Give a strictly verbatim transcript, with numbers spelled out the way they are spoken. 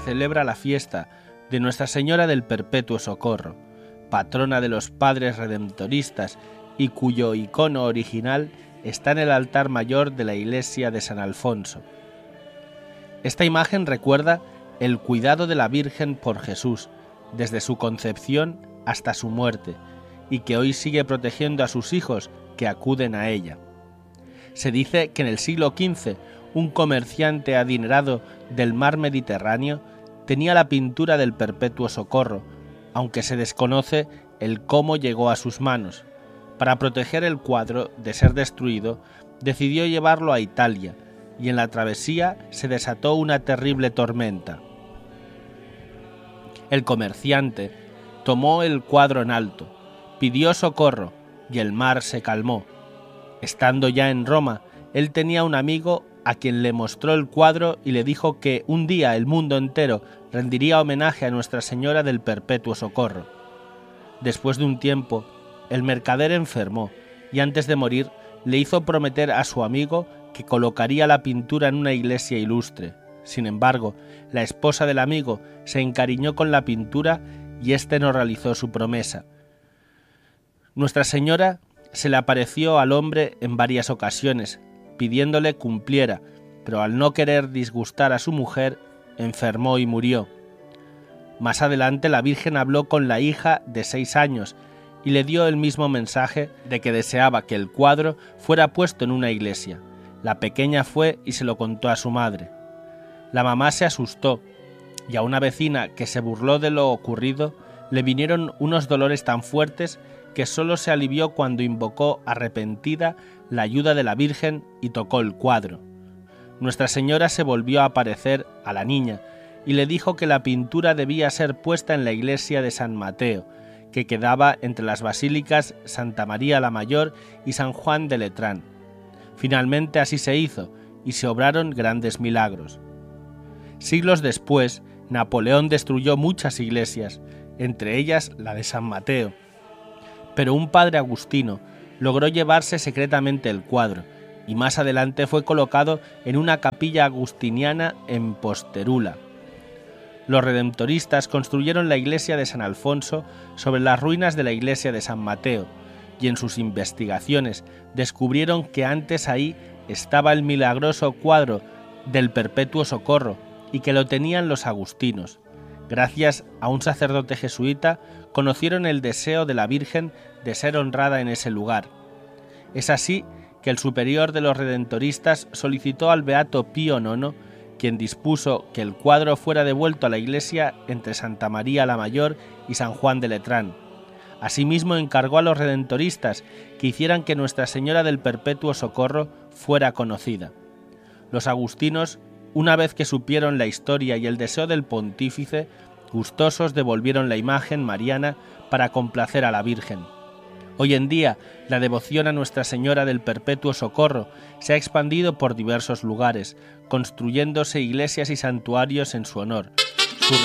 celebra la fiesta de Nuestra Señora del Perpetuo Socorro, patrona de los padres redentoristas y cuyo icono original está en el altar mayor de la iglesia de San Alfonso. Esta imagen recuerda el cuidado de la Virgen por Jesús, desde su concepción hasta su muerte, y que hoy sigue protegiendo a sus hijos que acuden a ella. Se dice que en el siglo quince un comerciante adinerado del mar Mediterráneo tenía la pintura del Perpetuo Socorro, aunque se desconoce el cómo llegó a sus manos. Para proteger el cuadro de ser destruido, decidió llevarlo a Italia, y en la travesía se desató una terrible tormenta. El comerciante tomó el cuadro en alto, pidió socorro, y el mar se calmó. Estando ya en Roma, él tenía un amigo a quien le mostró el cuadro y le dijo que un día el mundo entero rendiría homenaje a Nuestra Señora del Perpetuo Socorro. Después de un tiempo, el mercader enfermó y antes de morir le hizo prometer a su amigo que colocaría la pintura en una iglesia ilustre. Sin embargo, la esposa del amigo se encariñó con la pintura y éste no realizó su promesa. Nuestra Señora se le apareció al hombre en varias ocasiones, pidiéndole cumpliera, pero al no querer disgustar a su mujer, enfermó y murió. Más adelante la Virgen habló con la hija de seis años y le dio el mismo mensaje de que deseaba que el cuadro fuera puesto en una iglesia. La pequeña fue y se lo contó a su madre. La mamá se asustó y a una vecina que se burló de lo ocurrido le vinieron unos dolores tan fuertes que solo se alivió cuando invocó arrepentida la ayuda de la Virgen y tocó el cuadro. Nuestra Señora se volvió a aparecer a la niña y le dijo que la pintura debía ser puesta en la iglesia de San Mateo, que quedaba entre las basílicas Santa María la Mayor y San Juan de Letrán. Finalmente así se hizo y se obraron grandes milagros. Siglos después, Napoleón destruyó muchas iglesias, entre ellas la de San Mateo. Pero un padre agustino logró llevarse secretamente el cuadro y más adelante fue colocado en una capilla agustiniana en Posterula. Los redentoristas construyeron la iglesia de San Alfonso sobre las ruinas de la iglesia de San Mateo y en sus investigaciones descubrieron que antes ahí estaba el milagroso cuadro del Perpetuo Socorro y que lo tenían los agustinos. Gracias a un sacerdote jesuita conocieron el deseo de la Virgen de ser honrada en ese lugar. Es así que el superior de los redentoristas solicitó al beato Pío nono, quien dispuso que el cuadro fuera devuelto a la iglesia entre Santa María la Mayor y San Juan de Letrán. Asimismo encargó a los redentoristas que hicieran que Nuestra Señora del Perpetuo Socorro fuera conocida. Los agustinos, una vez que supieron la historia y el deseo del pontífice, gustosos devolvieron la imagen mariana para complacer a la Virgen. Hoy en día, la devoción a Nuestra Señora del Perpetuo Socorro se ha expandido por diversos lugares, construyéndose iglesias y santuarios en su honor. Su